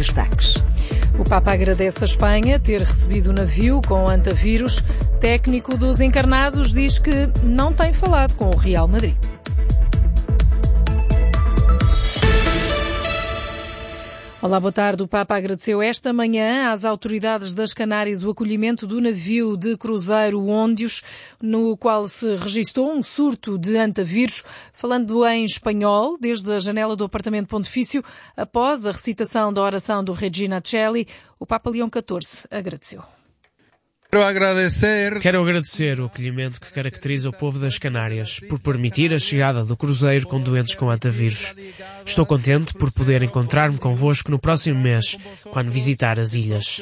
destaques. O Papa agradece a Espanha ter recebido o navio com antavírus. Técnico dos encarnados diz que não tem falado com o Real Madrid. Olá, boa tarde. O Papa agradeceu esta manhã às autoridades das Canárias o acolhimento do navio de cruzeiro Óndios, no qual se registou um surto de antavírus. Falando em espanhol, desde a janela do apartamento pontifício, após a recitação da oração do Regina Coeli, o Papa Leão XIV agradeceu. Quero agradecer o acolhimento que caracteriza o povo das Canárias por permitir a chegada do cruzeiro com doentes com antavírus. Estou contente por poder encontrar-me convosco no próximo mês, quando visitar as ilhas.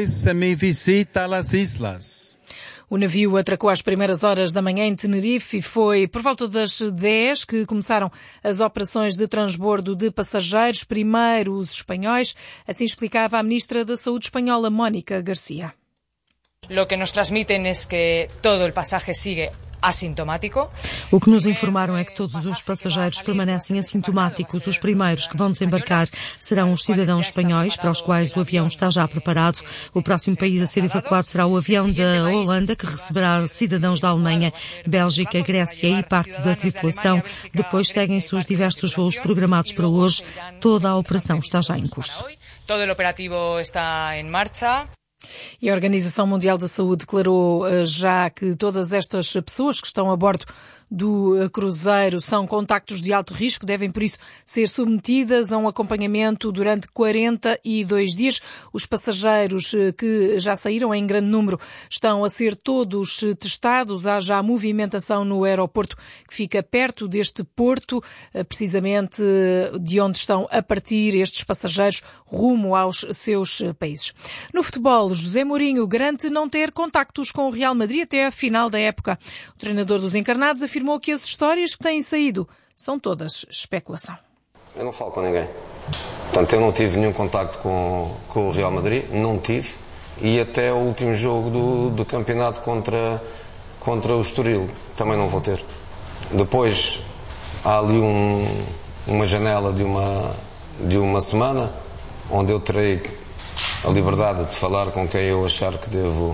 O navio atracou às primeiras horas da manhã em Tenerife e foi por volta das 10 que começaram as operações de transbordo de passageiros, primeiro os espanhóis, assim explicava a Ministra da Saúde espanhola, Mónica Garcia. Lo que nos transmiten es que todo el pasaje sigue assintomático. O que nos informaram é que todos os passageiros permanecem assintomáticos. Os primeiros que vão desembarcar serão os cidadãos espanhóis, para os quais o avião está já preparado. O próximo país a ser evacuado será o avião da Holanda, que receberá cidadãos da Alemanha, Bélgica, Grécia e parte da tripulação. Depois seguem-se os diversos voos programados para hoje. Toda a operação está já em curso. Todo el operativo está en marcha. E a Organização Mundial da Saúde declarou já que todas estas pessoas que estão a bordo do cruzeiro são contactos de alto risco, devem por isso ser submetidas a um acompanhamento durante 42 dias. Os passageiros que já saíram em grande número estão a ser todos testados. Há já movimentação no aeroporto que fica perto deste porto, precisamente de onde estão a partir estes passageiros rumo aos seus países. No futebol, José Mourinho garante não ter contactos com o Real Madrid até a final da época. O treinador dos encarnados afirmou que as histórias que têm saído são todas especulação. Eu não falo com ninguém. Portanto, eu não tive nenhum contacto com o Real Madrid, não tive, e até o último jogo do campeonato contra o Estoril também não vou ter. Depois há ali uma janela de uma semana onde eu terei a liberdade de falar com quem eu achar que devo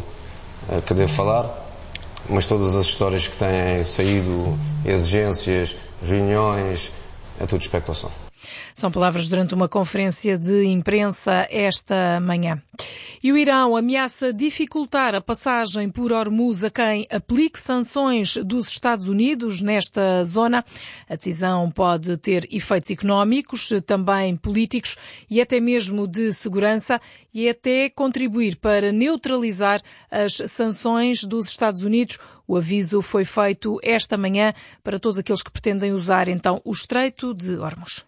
falar, mas todas as histórias que têm saído, exigências, reuniões, é tudo especulação. São palavras durante uma conferência de imprensa esta manhã. E o Irão ameaça dificultar a passagem por Hormuz a quem aplique sanções dos Estados Unidos nesta zona. A decisão pode ter efeitos económicos, também políticos e até mesmo de segurança, e até contribuir para neutralizar as sanções dos Estados Unidos. O aviso foi feito esta manhã para todos aqueles que pretendem usar então o Estreito de Hormuz.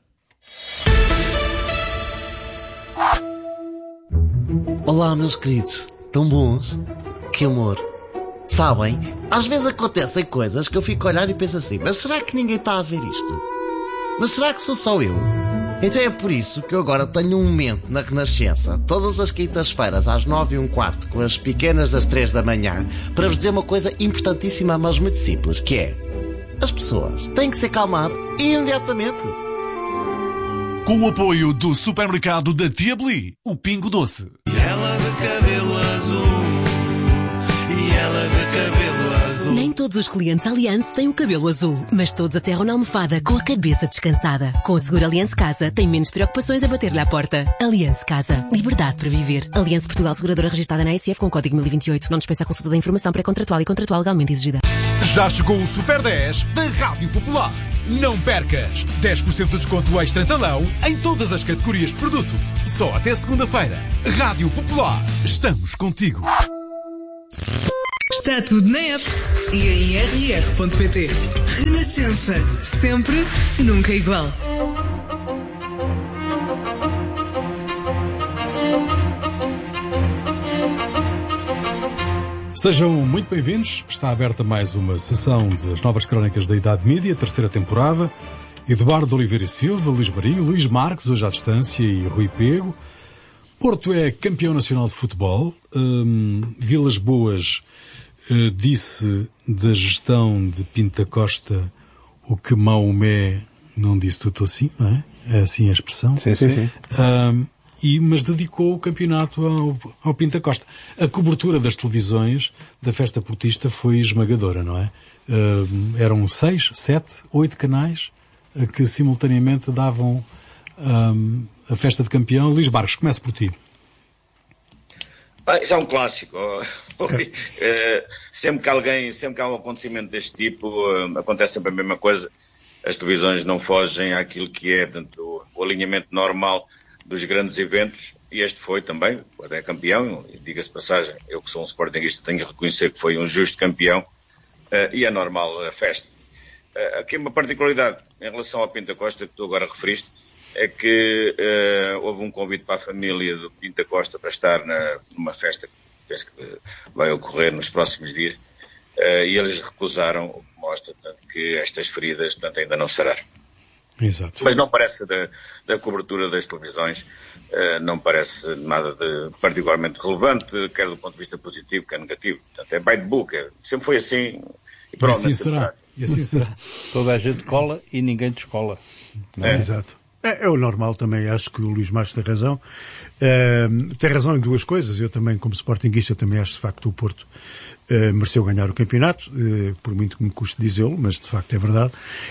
Olá, meus queridos. Tão bons? Que amor. Sabem, às vezes acontecem coisas que eu fico a olhar e penso assim, mas será que ninguém está a ver isto? Mas será que sou só eu? Então é por isso que eu agora tenho um momento na Renascença, todas as quintas-feiras às 9h15, com as pequenas das 3 da manhã, para vos dizer uma coisa importantíssima, mas muito simples, que é: as pessoas têm que se acalmar imediatamente. Com o apoio do supermercado da Tia Beli, o Pingo Doce. E ela de cabelo azul, e ela de cabelo azul. Nem todos os clientes Allianz têm o cabelo azul, mas todos aterram na almofada com a cabeça descansada. Com o seguro Allianz Casa, tem menos preocupações a bater-lhe à porta. Allianz Casa. Liberdade para viver. Allianz Portugal, seguradora registrada na ASF com o código 1028. Não dispensa a consulta da informação pré-contratual e contratual legalmente exigida. Já chegou o Super 10 da Rádio Popular. Não percas! 10% de desconto extra talão em todas as categorias de produto. Só até segunda-feira. Rádio Popular. Estamos contigo. Está tudo na app e em rr.pt. Renascença. Sempre, nunca igual. Sejam muito bem-vindos. Está aberta mais uma sessão das Novas Crónicas da Idade Média, terceira temporada. Eduardo Oliveira e Silva, Luís Marinho, Luís Marques, hoje à distância, e Rui Pego. Porto é campeão nacional de futebol. Vilas Boas disse da gestão de Pinto da Costa o que Maomé não disse tudo assim, não é? É assim a expressão. Sim. mas dedicou o campeonato ao Pinta Costa. A cobertura das televisões da festa portista foi esmagadora, não é? Eram 6, 7, 8 canais que simultaneamente davam a festa de campeão. Luís Barros, começo por ti. Isso é um clássico. Sempre que há um acontecimento deste tipo, acontece sempre a mesma coisa. As televisões não fogem àquilo que é o alinhamento normal dos grandes eventos, e este foi também, é campeão, e diga-se de passagem, eu que sou um sportinguista tenho que reconhecer que foi um justo campeão, e é normal a festa. Aqui uma particularidade em relação ao Pinta Costa, que tu agora referiste, é que houve um convite para a família do Pinta Costa para estar numa festa que penso que vai ocorrer nos próximos dias, e eles recusaram, o que mostra, portanto, que estas feridas, portanto, ainda não sararam. Exato. Mas não parece da cobertura das televisões, não parece nada de particularmente relevante, quer do ponto de vista positivo, quer negativo. Portanto, é by the book, sempre foi assim. E assim será. Toda a gente cola e ninguém descola. Exato. É o normal também, acho que o Luís Marques tem razão. Tem razão em duas coisas. Eu também, como sportinguista, também acho de facto que o Porto mereceu ganhar o campeonato, por muito que me custe dizê-lo, mas de facto é verdade.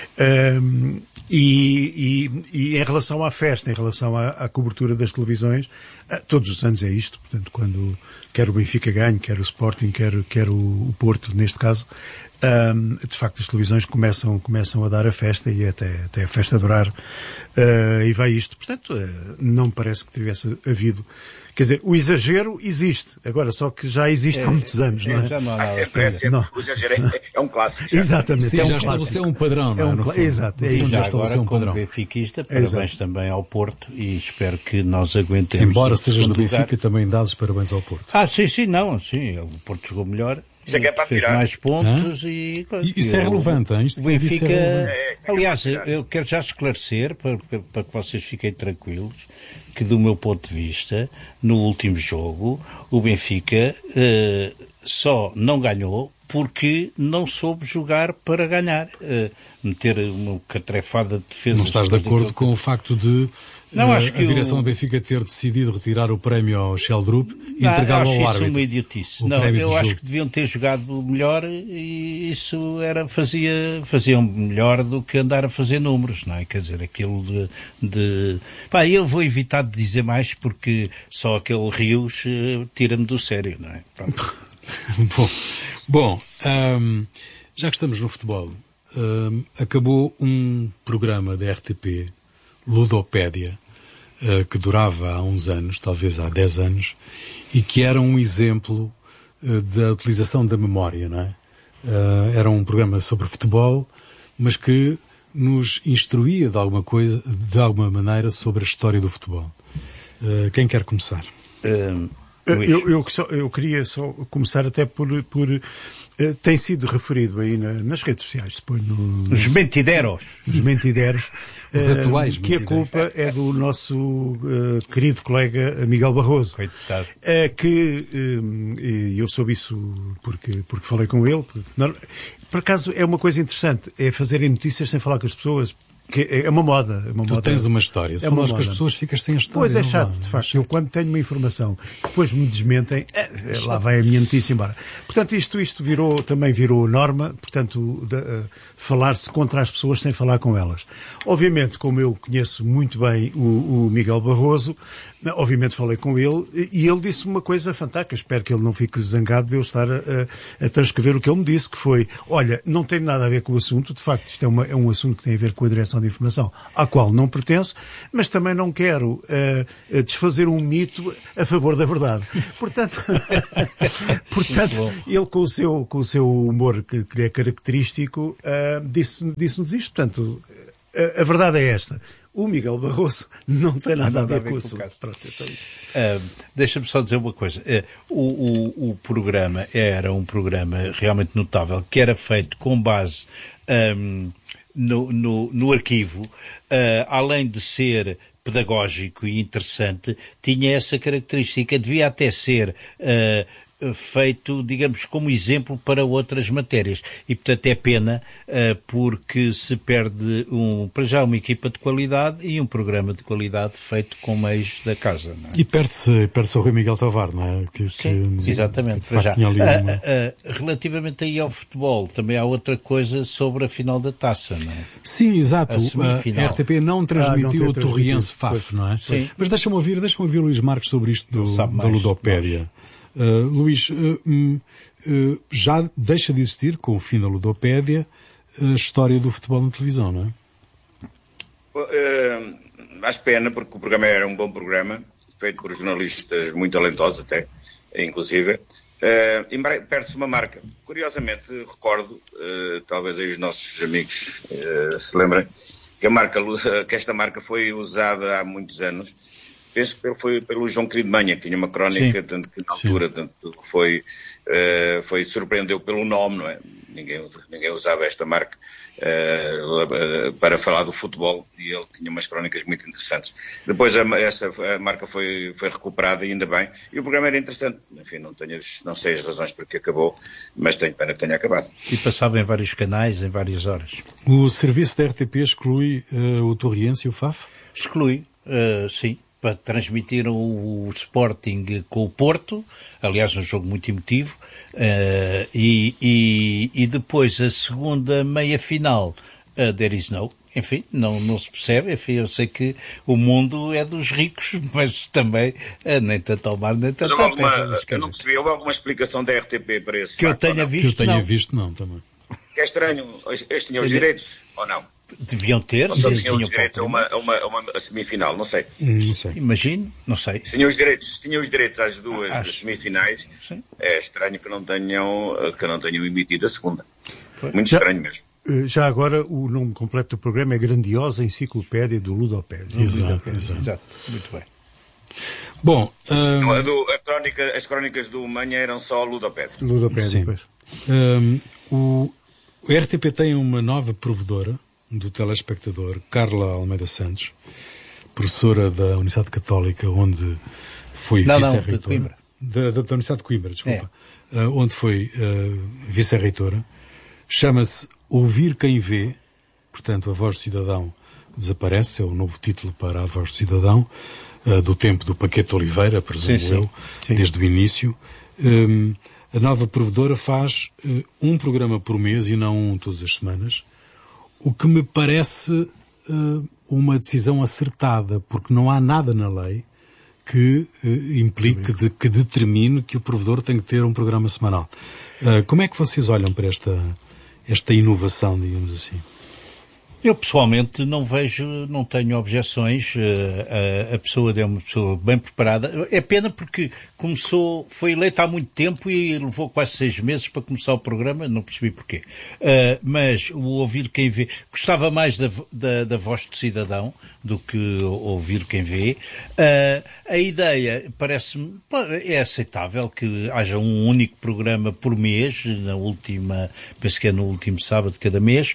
E em relação à festa, em relação à cobertura das televisões, todos os anos é isto. Portanto, quando quer o Benfica ganhe, quer o Sporting, quer o Porto, neste caso, de facto as televisões começam a dar a festa, e até a festa durar, e vai isto. Portanto, não me parece que tivesse havido... Quer dizer, o exagero existe, agora só que já existe há muitos anos, não é? Já não há nada. O exagero é um clássico. Exatamente. Sim, já estabeleceu um padrão, não é? Exato. É isso. Já agora, como benfiquista, parabéns também ao Porto, e espero que nós aguentemos. Embora sejas do Benfica, também dás os parabéns ao Porto. Sim, o Porto jogou melhor. Isso é que é para fez tirar mais pontos e... Isso é relevante, hein? O Benfica... Aliás, eu quero já esclarecer, para que vocês fiquem tranquilos, que do meu ponto de vista, no último jogo, o Benfica só não ganhou porque não soube jogar para ganhar. Meter uma catrefada de defesa... Não estás de acordo com o facto de... Não, acho que a direção do Benfica ter decidido retirar o prémio ao Sheldrup e entregá-lo ao árbitro. Acho isso uma idiotice. Não, eu acho que deviam ter jogado melhor, e isso faziam melhor do que andar a fazer números, não é? Quer dizer, aquilo eu vou evitar de dizer mais, porque só aquele Rios tira-me do sério, não é? Bom, já que estamos no futebol, acabou um programa da RTP, Ludopédia, que durava há uns anos, talvez há 10 anos, e que era um exemplo da utilização da memória, não é? Era um programa sobre futebol, mas que nos instruía de alguma maneira sobre a história do futebol. Quem quer começar? Eu queria só começar até por tem sido referido aí nas redes sociais, depois nos mentideros. Nos mentideros. Os atuais que a culpa é do nosso querido colega Miguel Barroso. Coitado. Que eu soube isso porque falei com ele. Por acaso é uma coisa interessante, é fazerem notícias sem falar com as pessoas. Que é uma moda. Tu tens uma história. Se falas com as pessoas, ficas sem a história. Pois é chato, de facto. Eu, quando tenho uma informação, depois me desmentem, lá vai a minha notícia embora. Portanto, isto também virou norma, portanto, falar-se contra as pessoas sem falar com elas. Obviamente, como eu conheço muito bem o Miguel Barroso, obviamente falei com ele, e ele disse uma coisa fantástica. Espero que ele não fique zangado de eu estar a transcrever o que ele me disse, que foi: olha, não tem nada a ver com o assunto, de facto isto é um assunto que tem a ver com a direção de informação, à qual não pertenço, mas também não quero desfazer um mito a favor da verdade. Portanto, ele com o seu humor que lhe é característico, disse-nos isto. Portanto, a verdade é esta: o Miguel Barroso não tem nada a ver com o assunto. Deixa-me só dizer uma coisa. O programa era um programa realmente notável, que era feito com base no arquivo, além de ser pedagógico e interessante, tinha essa característica. Devia até ser feito, digamos, como exemplo para outras matérias. E, portanto, é pena porque se perde, para já, uma equipa de qualidade e um programa de qualidade feito com meios da casa. Não é? E perde-se o Rui Miguel Tovar, não é? Sim, exatamente. Que, de facto, tinha ali uma... Relativamente aí ao futebol, também há outra coisa sobre a final da taça, não é? Sim, exato. A RTP não transmitiu o Torriense FAF, não é? Sim. Mas deixa-me ouvir Luís Marques sobre isto da ludopédia. Luís, já deixa de existir, com o fim da ludopédia, a história do futebol na televisão, não é? Acho pena, porque o programa era um bom programa, feito por jornalistas muito talentosos até, inclusive, e perde-se uma marca. Curiosamente, recordo, talvez aí os nossos amigos se lembrem, que esta marca foi usada há muitos anos. Penso que foi pelo João Querido Manha, que tinha uma crónica, tanto que na altura surpreendeu pelo nome, não é? Ninguém usava esta marca para falar do futebol, e ele tinha umas crónicas muito interessantes. Depois essa marca foi recuperada, e ainda bem, e o programa era interessante. Enfim, não sei as razões porque acabou, mas tenho pena que tenha acabado. E passava em vários canais, em várias horas. O serviço da RTP exclui o Torriense e o FAF? Exclui, sim. Para transmitir o Sporting com o Porto, aliás um jogo muito emotivo, e depois a segunda meia-final, There Is No. Enfim, não se percebe. Enfim, eu sei que o mundo é dos ricos, mas também nem tanto ao mar, nem tanto à terra. Eu não percebi, houve alguma explicação da RTP para esse que facto, eu tenha visto? Que eu tenha visto, não, também. Que é estranho, estes tinham os direitos, ou não? Deviam ter, ou só tinham os direitos a uma semifinal, não sei. Não sei. Imagino, não sei. Tinham os direitos às duas semifinais. Sim. É estranho que não tenham emitido a segunda. Muito estranho mesmo. Já agora, o nome completo do programa é Grandiosa Enciclopédia do Ludopédia. Exato. Muito bem. Bom, as crónicas do Manha eram só Ludopédia. Ludopédia, pois. O RTP tem uma nova provedora do telespectador, Carla Almeida Santos, professora da Universidade Católica, onde foi vice-reitora. Da Universidade de Coimbra, desculpa. Onde foi vice-reitora. Chama-se Ouvir Quem Vê, portanto, a Voz do Cidadão desaparece, é o novo título para a Voz do Cidadão, do tempo do Paquete Oliveira, presumo eu, desde o início. A nova provedora faz um programa por mês e não um todas as semanas, o que me parece uma decisão acertada, porque não há nada na lei que implique, que determine que o provedor tem que ter um programa semanal. Como é que vocês olham para esta inovação, digamos assim? Eu pessoalmente não tenho objeções, a pessoa é uma pessoa bem preparada. É pena porque foi eleita há muito tempo e levou quase 6 meses para começar o programa, não percebi porquê. Mas o Ouvir Quem Vê, gostava mais da Voz do Cidadão do que Ouvir Quem Vê. A ideia parece-me, é aceitável que haja um único programa por mês, penso que é no último sábado de cada mês,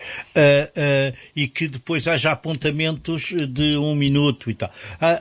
e que depois haja apontamentos de 1 minuto e tal.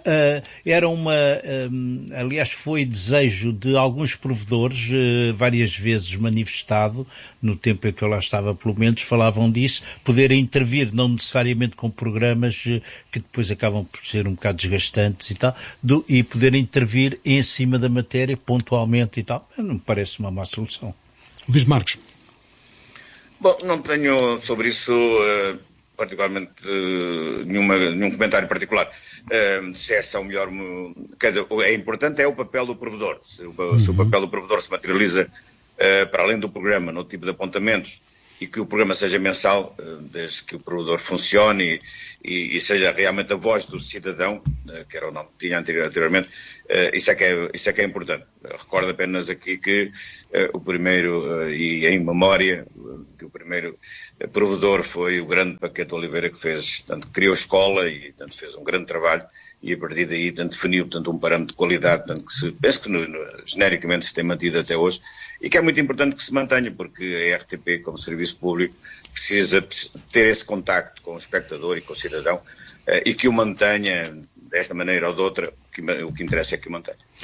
Aliás, foi desejo de alguns provedores, várias vezes manifestado, no tempo em que eu lá estava, pelo menos, falavam disso, poderem intervir, não necessariamente com programas que depois acabam por ser um bocado desgastantes e tal, e poderem intervir em cima da matéria, pontualmente e tal. Não me parece uma má solução. Luís Marques. Bom, não tenho sobre isso particularmente nenhum comentário particular. Se essa é o melhor... é importante o papel do provedor. Se o papel do provedor se materializa para além do programa, no tipo de apontamentos, e que o programa seja mensal, desde que o provedor funcione e seja realmente a voz do cidadão, que era o nome que tinha anteriormente, isso é que é importante. Recordo apenas aqui que o primeiro, e em memória, que o primeiro provedor foi o grande Paquete Oliveira, que criou escola e fez um grande trabalho, e a partir daí definiu um parâmetro de qualidade, penso que genericamente se tem mantido até hoje, e que é muito importante que se mantenha, porque a RTP, como serviço público, precisa ter esse contacto com o espectador e com o cidadão, e que o mantenha desta maneira ou de outra, o que interessa é que o mantenha.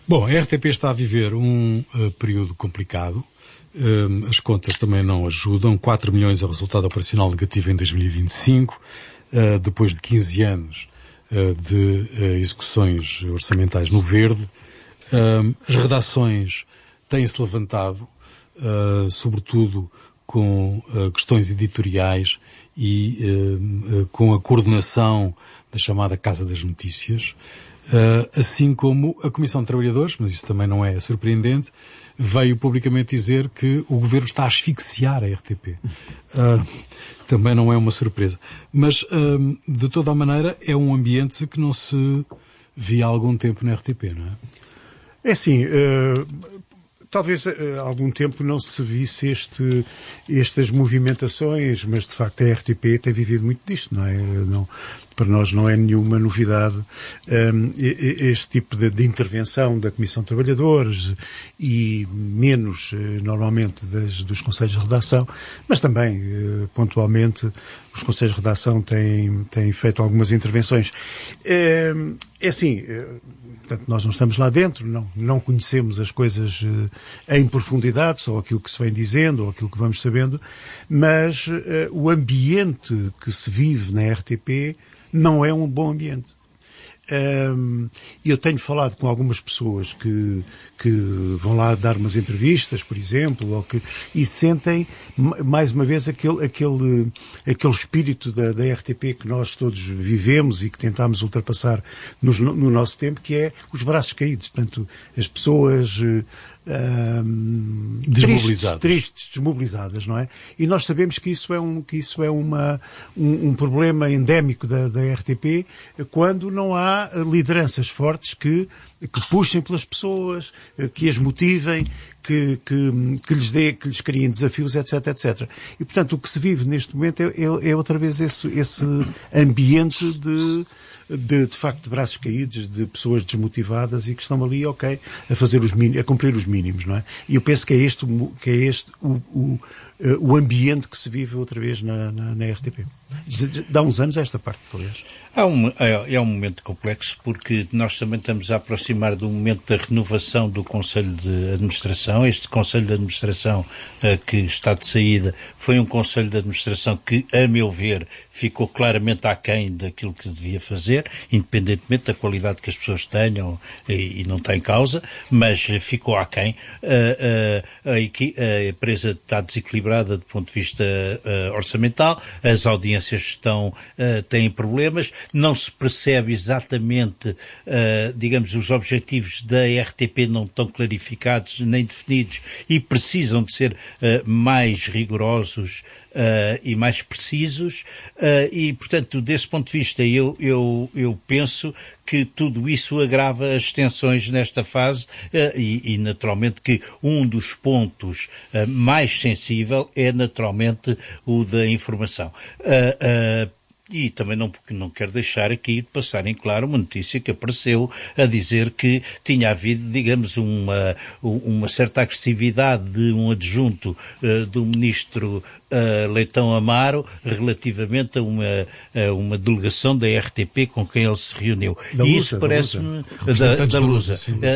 Bom, a RTP está a viver um período complicado. As contas também não ajudam. 4 milhões é o resultado operacional negativo em 2025, depois de 15 anos de execuções orçamentais no verde. As redações têm-se levantado, sobretudo com questões editoriais e com a coordenação da chamada Casa das Notícias, assim como a Comissão de Trabalhadores, mas isso também não é surpreendente, veio publicamente dizer que o Governo está a asfixiar a RTP. Também não é uma surpresa. Mas, de toda a maneira, é um ambiente que não se via há algum tempo na RTP, não é? É assim, talvez há algum tempo não se visse estas movimentações, mas de facto a RTP tem vivido muito disto, não é? Para nós não é nenhuma novidade este tipo de intervenção da Comissão de Trabalhadores e menos normalmente dos Conselhos de Redação, mas também pontualmente os Conselhos de Redação têm feito algumas intervenções. É assim, portanto, nós não estamos lá dentro, não conhecemos as coisas em profundidade, só aquilo que se vem dizendo ou aquilo que vamos sabendo, mas o ambiente que se vive na RTP não é um bom ambiente. Eu tenho falado com algumas pessoas que vão lá dar umas entrevistas, por exemplo, e sentem, mais uma vez, aquele espírito da RTP que nós todos vivemos e que tentámos ultrapassar no nosso tempo, que é os braços caídos. Portanto, as pessoas tristes, desmobilizadas, não é? E nós sabemos que isso é um problema endémico da RTP quando não há lideranças fortes que puxem pelas pessoas, que as motivem, que lhes criem desafios, etc, etc. E, portanto, o que se vive neste momento é outra vez esse ambiente de facto, de braços caídos, de pessoas desmotivadas e que estão ali, a fazer a cumprir os mínimos, não é? E eu penso que é este o ambiente que se vive outra vez na RTP. Dá uns anos esta parte, aliás. É um momento complexo porque nós também estamos a aproximar do momento da renovação do Conselho de Administração. Este Conselho de Administração que está de saída foi um Conselho de Administração que, a meu ver, ficou claramente aquém daquilo que devia fazer, independentemente da qualidade que as pessoas tenham e não tem causa, mas ficou aquém. A empresa está desequilibrada do ponto de vista orçamental, as audiências têm problemas, não se percebe exatamente, digamos, os objetivos da RTP não estão clarificados nem definidos e precisam de ser mais rigorosos e mais precisos e, portanto, desse ponto de vista eu penso que tudo isso agrava as tensões nesta fase e naturalmente que um dos pontos mais sensível é naturalmente o da informação. E também não quero deixar aqui de passar em claro uma notícia que apareceu a dizer que tinha havido, digamos, uma certa agressividade de um adjunto do ministro Leitão Amaro relativamente a uma delegação da RTP com quem ele se reuniu. E isso parece-me da Lusa.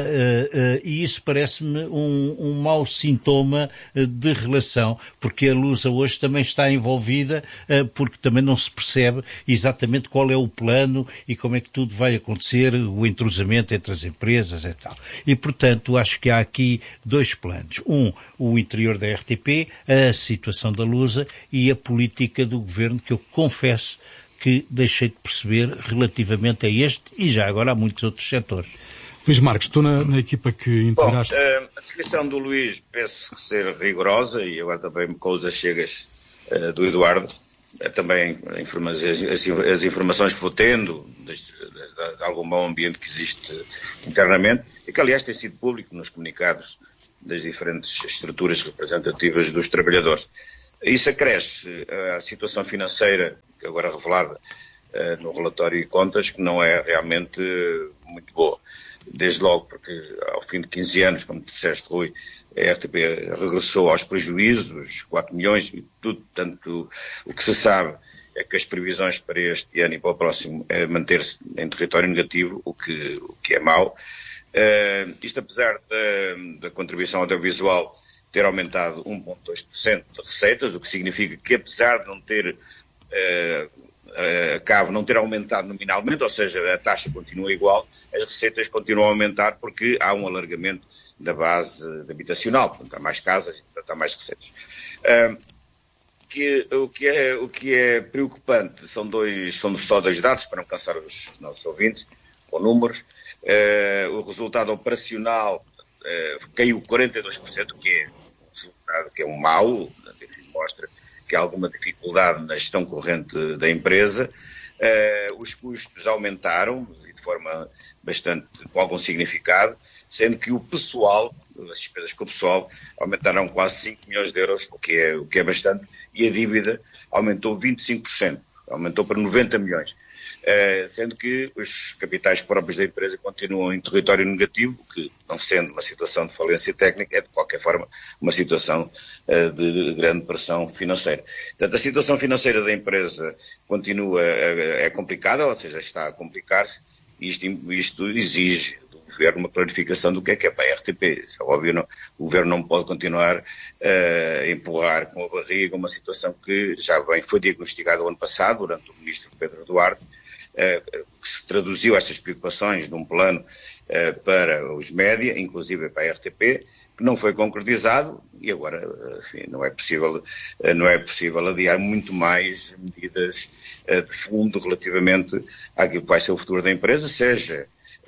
E isso parece-me um mau sintoma de relação, porque a Lusa hoje também está envolvida, porque também não se percebe exatamente qual é o plano e como é que tudo vai acontecer, o entrosamento entre as empresas e tal. E, portanto, acho que há aqui dois planos. O interior da RTP, a situação da Lusa e a política do Governo, que eu confesso que deixei de perceber relativamente a este e já agora há muitos outros setores. Luís Marques, estou na equipa que integraste. Bom, a descrição do Luís penso que ser rigorosa e agora também com os achegas do Eduardo, também as informações que vou tendo de algum mau ambiente que existe internamente e que aliás tem sido público nos comunicados das diferentes estruturas representativas dos trabalhadores. Isso acresce à situação financeira, que agora é revelada no relatório de contas, que não é realmente muito boa. Desde logo porque ao fim de 15 anos, como disseste, Rui, a RTP regressou aos prejuízos, 4 milhões e tudo. Portanto, o que se sabe é que as previsões para este ano e para o próximo é manter-se em território negativo, o que é mau. Isto apesar da contribuição audiovisual ter aumentado 1,2% de receitas, o que significa que apesar de não ter cabo não ter aumentado nominalmente, ou seja, a taxa continua igual, as receitas continuam a aumentar porque há um alargamento da base habitacional, portanto há mais casas e portanto há mais receitas. O que é preocupante são só dois dados, para não cansar os nossos ouvintes, com números. O resultado operacional caiu 42%, que é um resultado que é um mau, mostra que há alguma dificuldade na gestão corrente da empresa. Os custos aumentaram, e de forma com algum significado, sendo que o pessoal, as despesas com o pessoal, aumentaram quase 5 milhões de euros, o que é bastante, e a dívida aumentou 25%, aumentou para 90 milhões. Sendo que os capitais próprios da empresa continuam em território negativo, que, não sendo uma situação de falência técnica, é de qualquer forma uma situação de grande pressão financeira. Portanto, a situação financeira da empresa continua, é complicada, ou seja, está a complicar-se, e isto exige do Governo uma clarificação do que é para a RTP. Isso é óbvio, o Governo não pode continuar a empurrar com a barriga uma situação que já foi diagnosticada o ano passado, durante o Ministro Pedro Duarte, que se traduziu essas preocupações num plano para os média, inclusive para a RTP, que não foi concretizado e agora, enfim, não é possível adiar muito mais medidas de fundo relativamente àquilo que vai ser o futuro da empresa, seja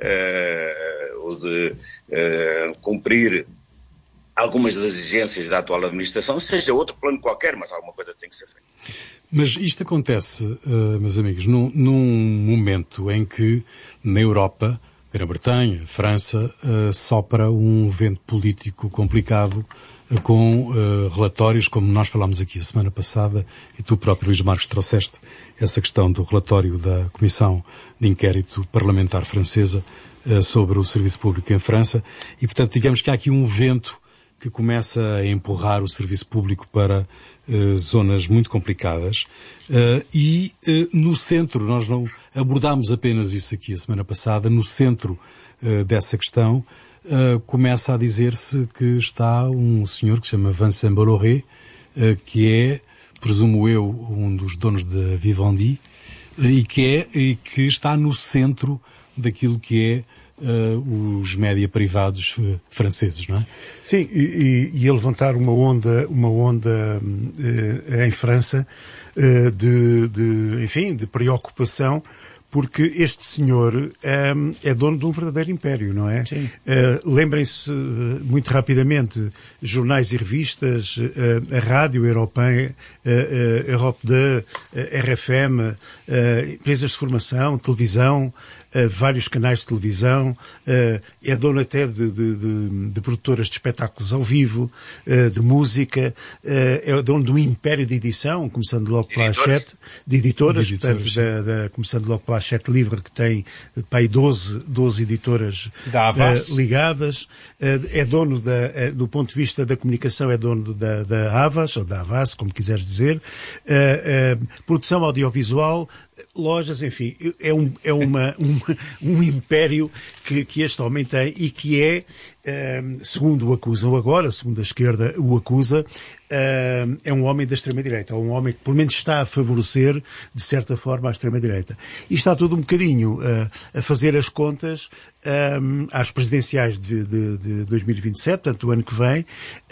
o de cumprir algumas das exigências da atual administração, seja outro plano qualquer, mas alguma coisa tem que ser feita. Mas isto acontece, meus amigos, num momento em que na Europa, Grã-Bretanha, França, sopra um vento político complicado com relatórios, como nós falámos aqui a semana passada, e tu próprio, Luís Marques, trouxeste essa questão do relatório da Comissão de Inquérito Parlamentar Francesa sobre o Serviço Público em França, e portanto digamos que há aqui um vento que começa a empurrar o serviço público para zonas muito complicadas e no centro, nós não abordámos apenas isso aqui a semana passada, no centro dessa questão começa a dizer-se que está um senhor que se chama Vincent Bolloré, que é, presumo eu, um dos donos da Vivendi e que está no centro daquilo que é os média privados franceses, não é? Sim, e a levantar uma onda em França de preocupação, porque este senhor é dono de um verdadeiro império, não é? Sim. Lembrem-se muito rapidamente, jornais e revistas, a rádio europeia, Europe 2, RFM, empresas de formação, televisão, vários canais de televisão, é dono até de produtoras de espetáculos ao vivo, de música, é dono de um império de edição, começando logo pela Hachette, de editoras, portanto, começando logo pela Hachette Livre, que tem para aí 12 editoras ligadas, é dono, do ponto de vista da comunicação, é dono da Havas, ou da Havas, como quiseres dizer, produção audiovisual, lojas, enfim, é um império que este homem tem e que é, segundo o acusam agora, segundo a esquerda o acusa, é um homem da extrema-direita, ou um homem que pelo menos está a favorecer, de certa forma, a extrema-direita. E está tudo um bocadinho a fazer as contas às presidenciais de 2027, portanto, o ano que vem,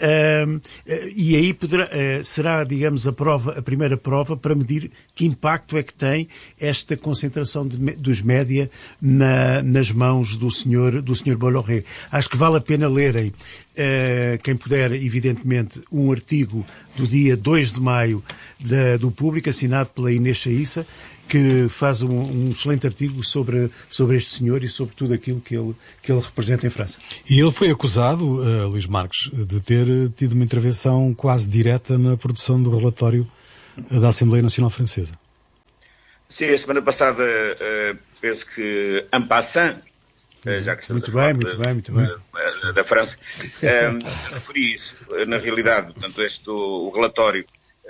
e aí será, digamos, a primeira prova para medir que impacto é que tem esta concentração dos média nas mãos do senhor Bolloré. Acho que vale a pena lerem, quem puder, evidentemente, um artigo do dia 2 de maio do Público, assinado pela Inês Chaissa, que faz um excelente artigo sobre este senhor e sobre tudo aquilo que ele representa em França. E ele foi acusado, Luís Marques, de ter tido uma intervenção quase direta na produção do relatório da Assembleia Nacional Francesa. Sim, a semana passada penso que en passant, já que estamos muito bem. Da França, referi isso. Na realidade, portanto, o relatório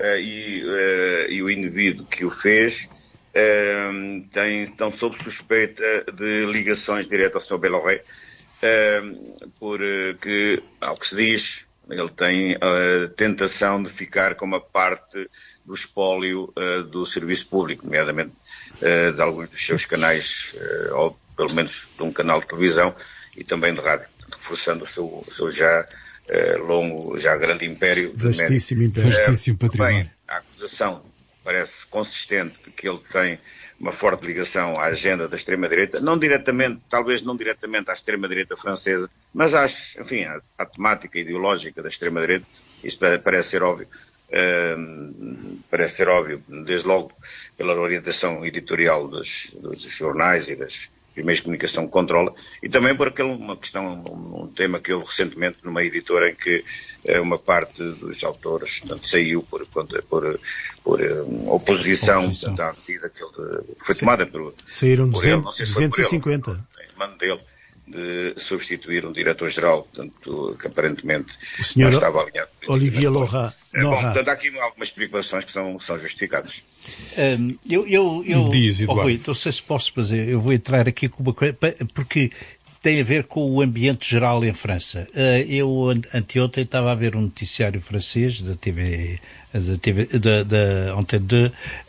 e o indivíduo que o fez estão sob suspeita de ligações diretas ao Sr. Bolloré, porque, ao que se diz, ele tem a tentação de ficar com uma parte do espólio do serviço público, nomeadamente de alguns dos seus canais, ou pelo menos de um canal de televisão e também de rádio, reforçando o seu já grande império. Vastíssimo império. Vastíssimo património. Bem, a acusação parece consistente de que ele tem uma forte ligação à agenda da extrema-direita, talvez não diretamente à extrema-direita francesa, mas à temática ideológica da extrema-direita. Isto parece ser óbvio. Desde logo pela orientação editorial dos jornais e dos meios de comunicação que controla, e também por um tema que houve recentemente numa editora em que uma parte dos autores saiu por oposição à medida que foi tomada por saíram por 250. Em mano dele, de substituir um diretor-geral, portanto, que aparentemente o senhor não estava alinhado. Olivier Lorat. Bom, portanto, há aqui algumas especulações que são justificadas. Rui, não sei se posso fazer, eu vou entrar aqui com uma coisa, porque tem a ver com o ambiente geral em França. Eu anteontem estava a ver um noticiário francês da TV, da Antenne 2,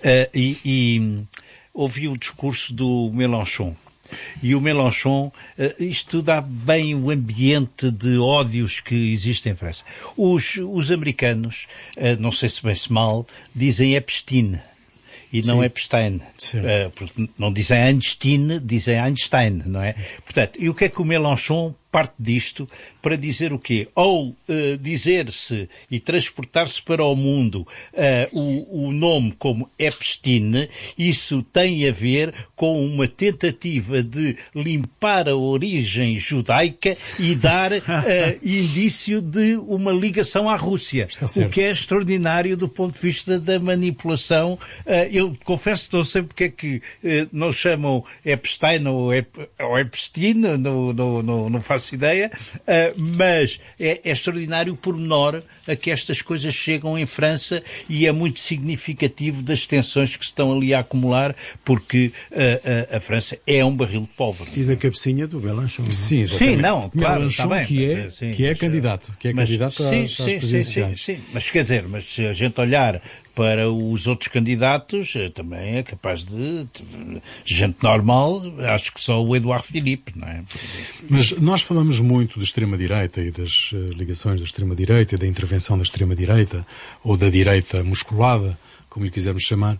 e ouvi o discurso do Mélenchon. E o Mélenchon, isto dá bem o ambiente de ódios que existe em França. Os americanos, não sei se bem se mal, dizem Epstein e não Epstein. Porque não dizem Einstein, dizem Einstein, não é? Portanto, e o que é que o Mélenchon parte disto para dizer o quê? Ou dizer-se e transportar-se para o mundo o nome como Epstein, isso tem a ver com uma tentativa de limpar a origem judaica e dar indício de uma ligação à Rússia, o que é extraordinário do ponto de vista da manipulação. Eu confesso que não sei porque é que não chamam Epstein ou Epstein, não faço ideia, mas é extraordinário o pormenor a que estas coisas chegam em França, e é muito significativo das tensões que se estão ali a acumular, porque a França é um barril de pólvora. E da cabecinha do Mélenchon. Sim, não, claro, Mélenchon, que é candidato às presidenciais. Sim, mas quer dizer, mas se a gente olhar para os outros candidatos, também é capaz de gente normal, acho que só o Edouard Philippe, não é? Mas nós falamos muito de extrema-direita e das ligações da extrema-direita e da intervenção da extrema-direita, ou da direita musculada, como lhe quisermos chamar,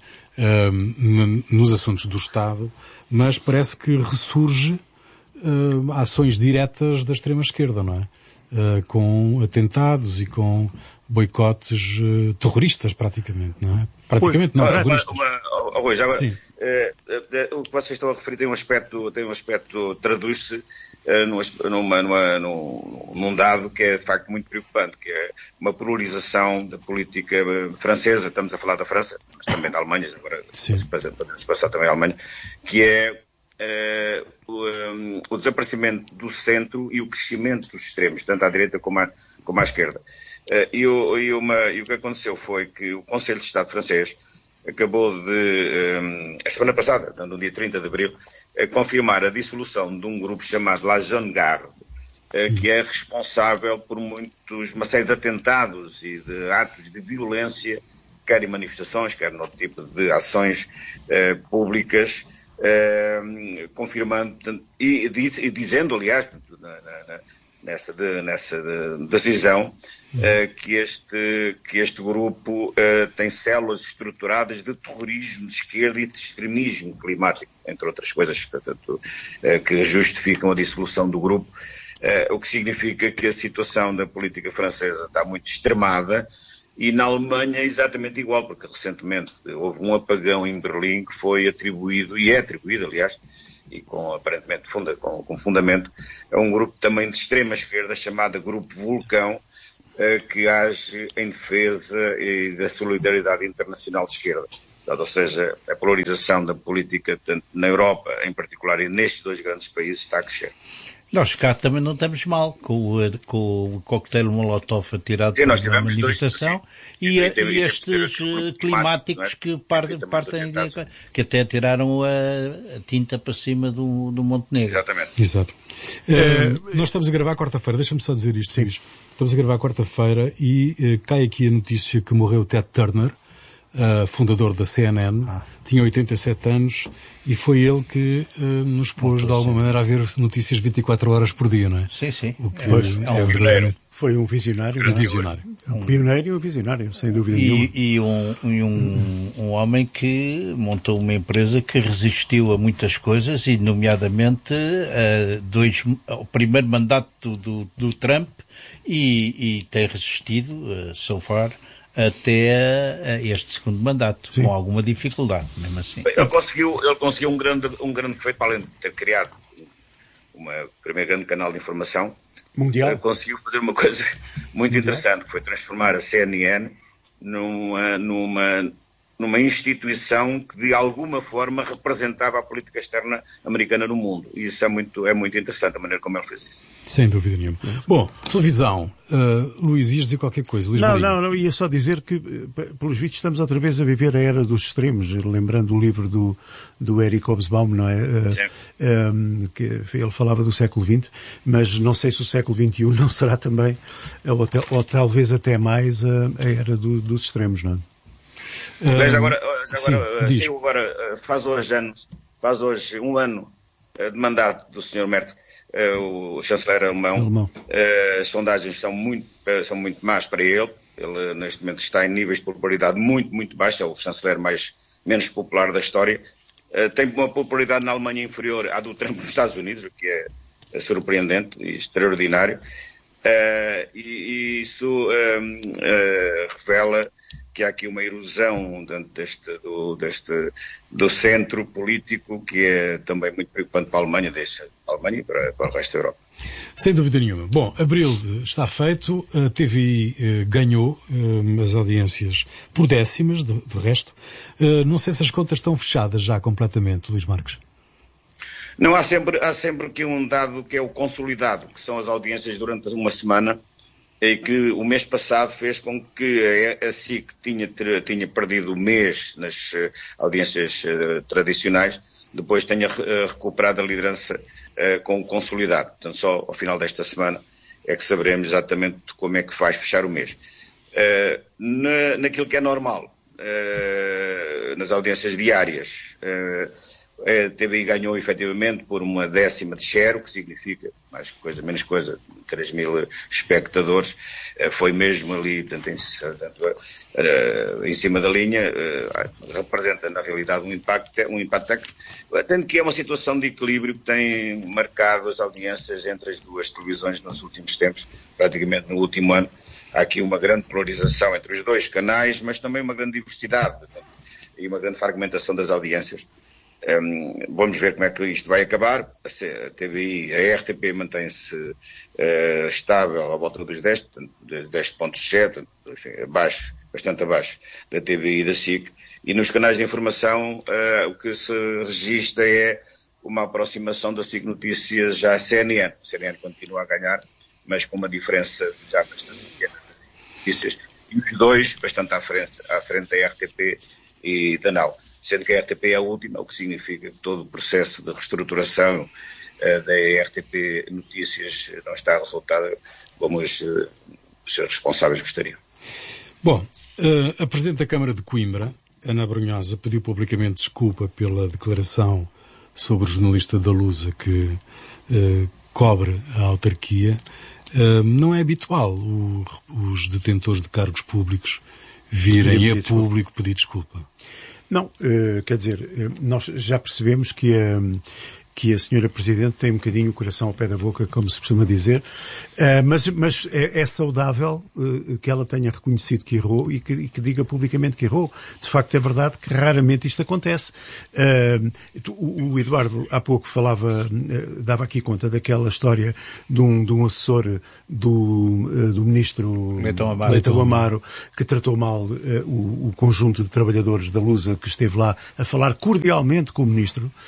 nos assuntos do Estado, mas parece que ressurge ações diretas da extrema-esquerda, não é? Com atentados e com boicotes terroristas, praticamente, não é? Praticamente não, terroristas. O que vocês estão a referir tem um aspecto traduz-se num dado que é de facto muito preocupante, que é uma pluralização da política francesa. Estamos a falar da França, mas também da Alemanha, agora podemos passar também à Alemanha, que é o desaparecimento do centro e o crescimento dos extremos, tanto à direita como à esquerda. E o que aconteceu foi que o Conselho de Estado francês acabou de, a semana passada, no dia 30 de abril, confirmar a dissolução de um grupo chamado La Jeune Garde, que é responsável por uma série de atentados e de atos de violência, quer em manifestações, quer noutro tipo de ações públicas, confirmando e dizendo, aliás, nessa decisão, que este grupo tem células estruturadas de terrorismo de esquerda e de extremismo climático, entre outras coisas, portanto, que justificam a dissolução do grupo, o que significa que a situação da política francesa está muito extremada, e na Alemanha é exatamente igual, porque recentemente houve um apagão em Berlim que foi atribuído, e é atribuído, aliás, e aparentemente com fundamento, a um grupo também de extrema esquerda chamado Grupo Vulcão, que age em defesa e da solidariedade internacional de esquerda. Ou seja, a polarização da política, tanto na Europa em particular e nestes dois grandes países, está a crescer. Nós cá também não estamos mal com o coquetel Molotov atirado para a manifestação e estes climáticos que partem, que até tiraram a tinta para cima do Montenegro. Exatamente. Exato. Nós estamos a gravar quarta-feira, deixa-me só dizer isto, Luís. Estamos a gravar quarta-feira e cai aqui a notícia que morreu Ted Turner, fundador da CNN, tinha 87 anos e foi ele que nos pôs de alguma maneira a ver notícias 24 horas por dia, não é? Sim, sim. O que foi um visionário. Um pioneiro e um visionário, sem dúvida nenhuma. E um homem que montou uma empresa que resistiu a muitas coisas e, nomeadamente, ao primeiro mandato do Trump e tem resistido, so far, até este segundo mandato, com alguma dificuldade, mesmo assim. Ele conseguiu um grande feito, para além de ter criado o primeiro grande canal de informação mundial. Conseguiu fazer uma coisa muito interessante, que foi transformar a CNN numa instituição que de alguma forma representava a política externa americana no mundo. E isso é muito interessante, a maneira como ele fez isso. Sem dúvida nenhuma. Bom, televisão. Luís, ias dizer qualquer coisa? Luís Marinho. Não, ia só dizer que, pelos vistos, estamos outra vez a viver a era dos extremos, lembrando o livro do Eric Hobsbawm, não é? Que ele falava do século XX, mas não sei se o século XXI não será também, ou talvez até mais, a era dos extremos, não é? Mas agora faz hoje um ano de mandato do Sr. Merz, o chanceler alemão. As sondagens são muito más para ele. Ele neste momento está em níveis de popularidade muito, muito baixos. É o chanceler menos popular da história. Tem uma popularidade na Alemanha inferior à do Trump nos Estados Unidos, o que é surpreendente e extraordinário. E isso revela que há aqui uma erosão do centro político que é também muito preocupante para a Alemanha, e para o resto da Europa. Sem dúvida nenhuma. Bom, abril está feito, a TVI ganhou as audiências por décimas, de resto. Não sei se as contas estão fechadas já completamente, Luís Marques. Não, há sempre aqui um dado que é o consolidado, que são as audiências durante uma semana, e que o mês passado fez com que a SIC tinha perdido o mês nas audiências tradicionais, depois tenha recuperado a liderança com o consolidado. Portanto, só ao final desta semana é que saberemos exatamente como é que faz fechar o mês. Naquilo que é normal, nas audiências diárias, a TVI ganhou efetivamente por uma décima de share, o que significa mais coisa, menos coisa, 3.000 espectadores. Foi mesmo ali, portanto, em cima da linha, representa na realidade um impacto técnico, tanto que é uma situação de equilíbrio que tem marcado as audiências entre as duas televisões nos últimos tempos, praticamente no último ano. Há aqui uma grande polarização entre os dois canais, mas também uma grande diversidade, portanto, e uma grande fragmentação das audiências. Vamos ver como é que isto vai acabar. A TVI, a RTP mantém-se estável à volta dos 10.7, enfim, bastante abaixo da TVI e da SIC. E nos canais de informação o que se registra é uma aproximação da SIC Notícias já à CNN. A CNN continua a ganhar, mas com uma diferença já bastante pequena das SIC Notícias. E os dois bastante à frente da RTP e da NAU. Sendo que a RTP é a última, o que significa que todo o processo de reestruturação da RTP Notícias não está a resultar como os seus responsáveis gostariam. Bom, a Presidente da Câmara de Coimbra, Ana Brunhosa, pediu publicamente desculpa pela declaração sobre o jornalista da Lusa que cobre a autarquia. Não é habitual os detentores de cargos públicos virem a público pedir desculpa. Não, quer dizer, nós já percebemos que a senhora Presidente tem um bocadinho o coração ao pé da boca, como se costuma dizer, mas é saudável que ela tenha reconhecido que errou e que diga publicamente que errou. De facto, é verdade que raramente isto acontece. O Eduardo há pouco dava aqui conta daquela história de um assessor do ministro Leitão Amaro, que tratou mal o conjunto de trabalhadores da Lusa que esteve lá a falar cordialmente com o ministro.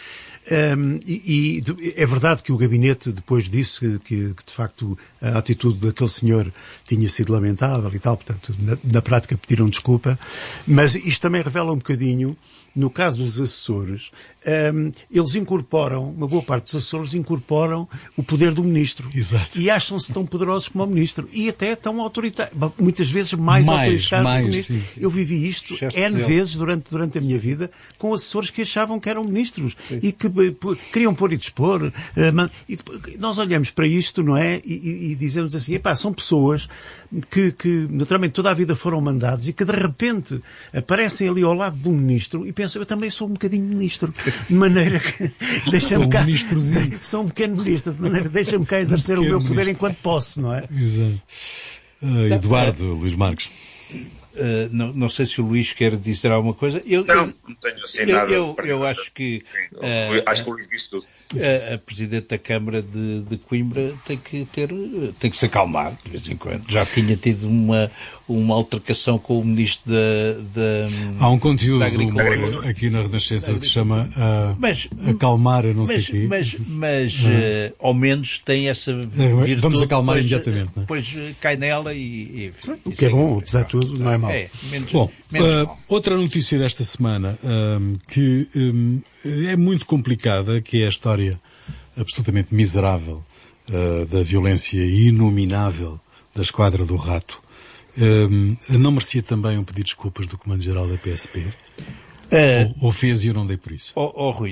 E é verdade que o gabinete depois disse que de facto a atitude daquele senhor tinha sido lamentável e tal, portanto na prática pediram desculpa, mas isto também revela um bocadinho, no caso dos assessores, eles incorporam, uma boa parte dos assessores incorporam o poder do ministro. Exato. E acham-se tão poderosos como o ministro. E até tão autoritários. Muitas vezes mais autoritários que o ministro. Sim. Eu vivi isto N vezes durante a minha vida com assessores que achavam que eram ministros. Sim. E que queriam pôr e dispor. E nós olhamos para isto, não é? E dizemos assim, epá, são pessoas que naturalmente toda a vida foram mandados e que de repente aparecem ali ao lado de um ministro e pensam, eu também sou um bocadinho ministro. De maneira que deixa-me cá. Sou um pequeno ministro, de maneira que deixa-me cá exercer o meu poder enquanto posso, não é? Exato. Eduardo, Luís Marques. Não sei se o Luís quer dizer alguma coisa. Não tenho assim nada. Eu acho que. Acho que o Luís disse tudo. A Presidente da Câmara de Coimbra tem que se acalmar de vez em quando. Já tinha tido uma altercação com o Ministro da Há um conteúdo de humor aqui na Renascença que se chama acalmar, eu não sei o quê. Mas ao menos tem essa virtude. Vamos acalmar imediatamente. Depois cai nela e o que é bom, apesar de tudo, não é mau. Bom, outra notícia desta semana que é muito complicada, que é a história absolutamente miserável da violência inominável da Esquadra do Rato. Não merecia também um pedido de desculpas do Comando-Geral da PSP? Ou fez e eu não dei por isso? Rui,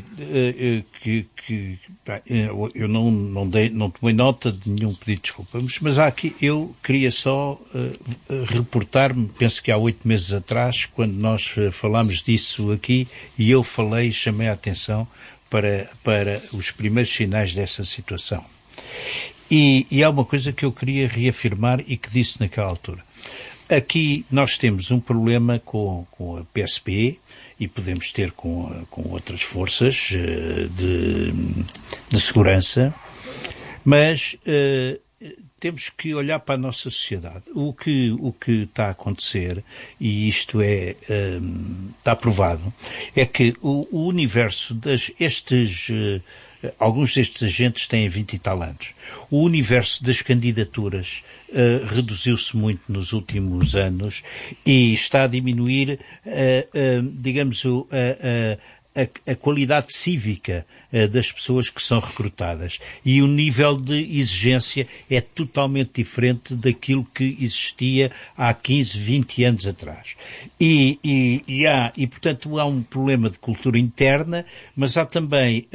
eu não tomei nota de nenhum pedido de desculpa, mas há aqui, eu queria só reportar-me, penso que há 8 meses atrás, quando nós falámos disso aqui, e eu chamei a atenção para os primeiros sinais dessa situação. E há uma coisa que eu queria reafirmar e que disse naquela altura. Aqui nós temos um problema com a PSP e podemos ter com outras forças de segurança, mas temos que olhar para a nossa sociedade. O que está a acontecer, e isto está provado, é que o universo alguns destes agentes têm 20 e tal anos. O universo das candidaturas reduziu-se muito nos últimos anos e está a diminuir, digamos, a qualidade cívica das pessoas que são recrutadas. E o nível de exigência é totalmente diferente daquilo que existia há 15, 20 anos atrás. E portanto, há um problema de cultura interna, mas há também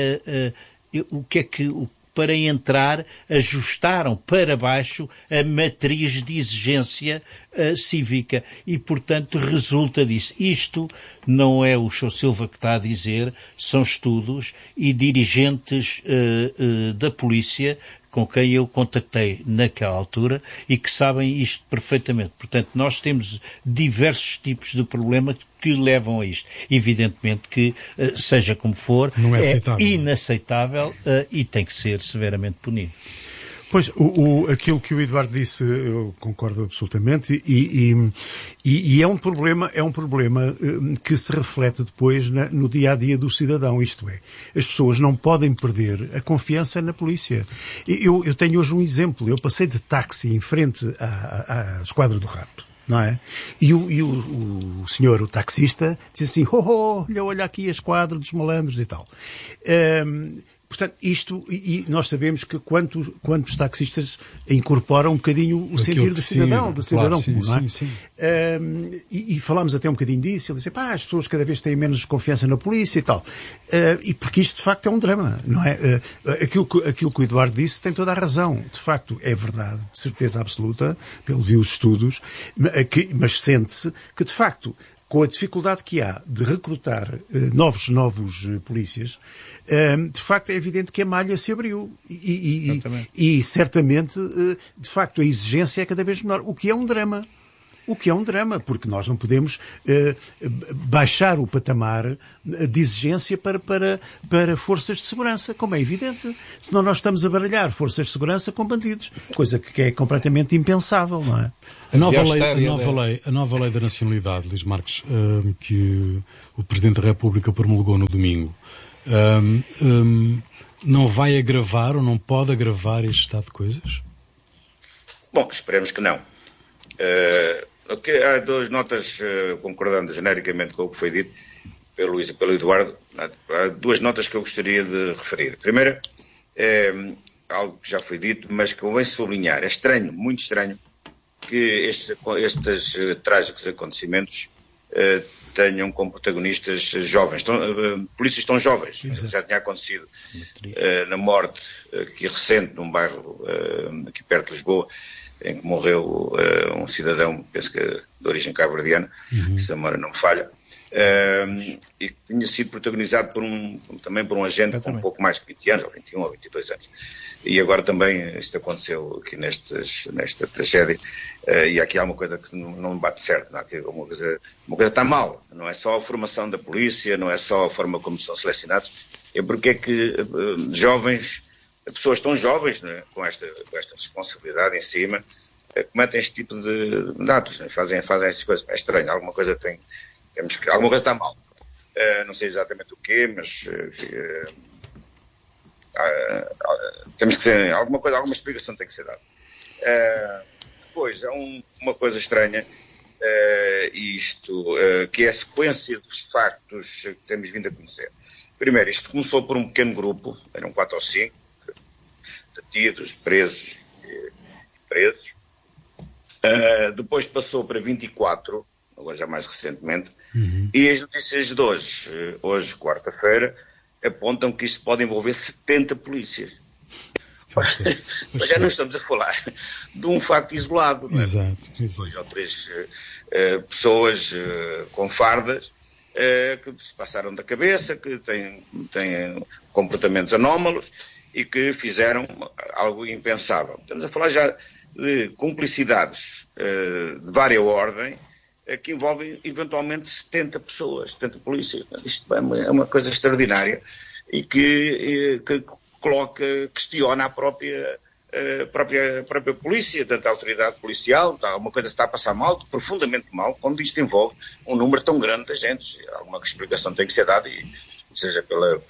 para entrar, ajustaram para baixo a matriz de exigência cívica e, portanto, resulta disso. Isto não é o Sr. Silva que está a dizer, são estudos e dirigentes da polícia com quem eu contactei naquela altura e que sabem isto perfeitamente. Portanto, nós temos diversos tipos de problemas que levam a isto. Evidentemente que, seja como for, é inaceitável e tem que ser severamente punido. Pois, aquilo que o Eduardo disse, eu concordo absolutamente, e é um problema que se reflete depois no dia-a-dia do cidadão, isto é, as pessoas não podem perder a confiança na polícia. Eu tenho hoje um exemplo, eu passei de táxi em frente à Esquadra do Rato, não é? E o senhor, o taxista, disse assim, olha aqui a esquadra dos malandros e tal. Portanto, e nós sabemos que quantos taxistas incorporam um bocadinho o sentir do cidadão, comum, não é? Sim. E falámos até um bocadinho disso, ele disse, as pessoas cada vez têm menos confiança na polícia e tal. E porque isto de facto é um drama, não é? Aquilo que o Eduardo disse tem toda a razão. De facto, é verdade, de certeza absoluta, ele viu os estudos, mas sente-se que de facto, com a dificuldade que há de recrutar novos polícias, de facto é evidente que a malha se abriu e certamente, de facto, a exigência é cada vez menor, o que é um drama. Porque nós não podemos baixar o patamar de exigência para forças de segurança, como é evidente. Senão nós estamos a baralhar forças de segurança com bandidos, coisa que é completamente impensável, não é? A nova lei da nacionalidade, Luís Marques, que o Presidente da República promulgou no domingo, não vai agravar ou não pode agravar este estado de coisas? Bom, esperemos que não. Há duas notas, concordando genericamente com o que foi dito pelo Eduardo, há duas notas que eu gostaria de referir. A primeira é algo que já foi dito, mas que convém sublinhar. É estranho, muito estranho, que estes trágicos acontecimentos tenham como protagonistas jovens, polícias tão jovens. Exato. Já tinha acontecido na morte aqui recente, num bairro aqui perto de Lisboa, em que morreu um cidadão, penso que de origem cabo-verdiana, se a memória não me falha, e que tinha sido protagonizado também por um agente com um pouco mais de 20 anos, ou 21 ou 22 anos. E agora também isto aconteceu aqui nesta tragédia, e aqui há uma coisa que não me bate certo, não? Uma coisa está mal. Não é só a formação da polícia, não é só a forma como são selecionados, é porque é que pessoas tão jovens, né, com esta responsabilidade em cima, cometem este tipo de atos, né, fazem essas coisas. É estranho, alguma coisa está mal. Não sei exatamente o quê, mas temos que ser, alguma explicação tem que ser dada. Depois, há uma coisa estranha, que é a sequência dos factos que temos vindo a conhecer. Primeiro, isto começou por um pequeno grupo, eram 4 ou 5, detidos, presos e presos. Depois passou para 24, agora já mais recentemente, e as notícias de hoje, quarta-feira, apontam que isto pode envolver 70 polícias. Mas já não estamos a falar de um facto isolado, não é? Exato. 2 ou 3 pessoas com fardas que se passaram da cabeça, que têm comportamentos anómalos e que fizeram algo impensável. Estamos a falar já de cumplicidades de várias ordens que envolvem eventualmente 70 pessoas, 70 polícias. Isto é uma coisa extraordinária e que questiona a própria polícia, tanto a autoridade policial, uma coisa está a passar mal, profundamente mal, quando isto envolve um número tão grande de agentes. Alguma explicação tem que ser dada, seja pela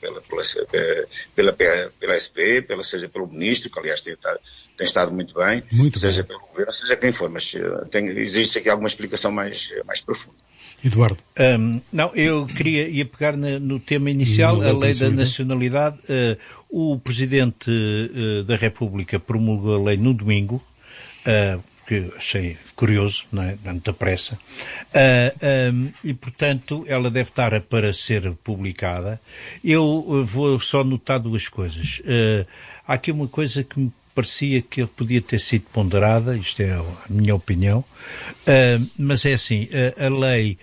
SP, seja pelo ministro, que aliás tem estado muito bem, seja pelo governo, seja quem for, mas existe aqui alguma explicação mais profunda. Eduardo. Não, eu ia pegar no tema inicial, a lei da nacionalidade. O Presidente da República promulgou a lei no domingo, que achei curioso, não é? Há muita pressa. E, portanto, ela deve estar para ser publicada. Eu vou só notar 2 coisas. Há aqui uma coisa que me parecia que ele podia ter sido ponderada, isto é a minha opinião, mas é assim, a lei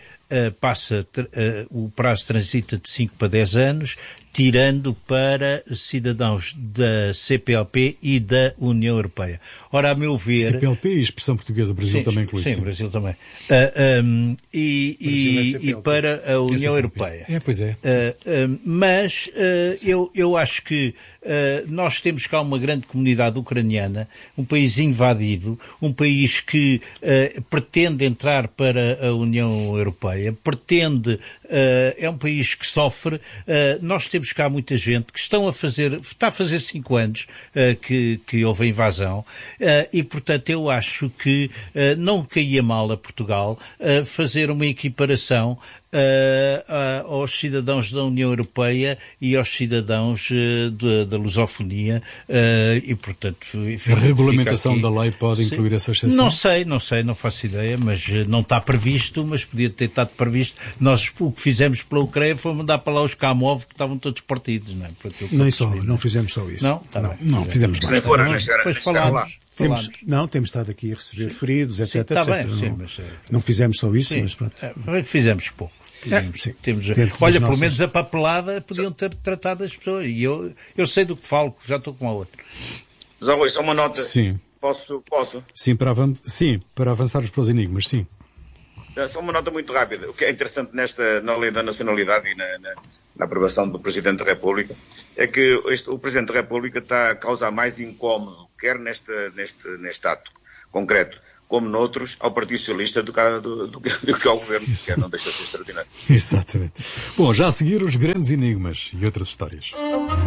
o prazo transita de 5 para 10 anos, tirando para cidadãos da CPLP e da União Europeia. Ora, a meu ver... CPLP e expressão portuguesa, o Brasil também inclui. Sim, o Brasil também. E para a União Europeia. Pois é. Mas eu acho que nós temos cá uma grande comunidade ucraniana, um país invadido, um país que pretende entrar para a União Europeia, é um país que sofre. Nós temos cá muita gente que está a fazer 5 anos que houve a invasão, e portanto eu acho que não caía mal a Portugal fazer uma equiparação aos cidadãos da União Europeia e aos cidadãos da lusofonia, e portanto... A regulamentação da lei pode incluir essa exceção? Não sei, não faço ideia, mas não está previsto, mas podia ter estado previsto. Nós o que fizemos pela Ucrânia foi mandar para lá os Kamov, que estavam todos partidos, não é? Não fizemos só isso. Não, fizemos mais. Depois falámos. Temos estado aqui a receber feridos, etc. Está bem, mas... Não fizemos só isso, mas pronto. Fizemos pouco. Olha, pelo menos a papelada podiam ter tratado as pessoas. E eu sei do que falo, já estou com a outra. Zé, só uma nota. Sim. Posso? Sim, para avançarmos para os enigmas, sim. Só uma nota muito rápida. O que é interessante na lei da nacionalidade e na aprovação do Presidente da República é que o Presidente da República está a causar mais incómodo, quer neste ato concreto, como noutros, ao Partido Socialista do que ao Governo, que não deixa de ser extraordinário. Exatamente. Bom, já a seguir os grandes enigmas e outras histórias.